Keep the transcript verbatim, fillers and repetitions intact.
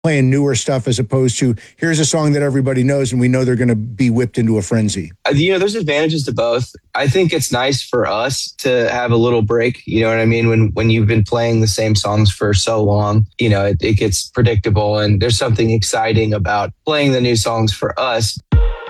playing newer stuff as opposed to here's a song that everybody knows and we know they're going to be whipped into a frenzy? Uh, You know, there's advantages to both. I think it's nice for us to have a little break. You know what I mean? When when you've been playing the same songs for so long, you know, it, it gets predictable, and there's something exciting about playing the new songs for us.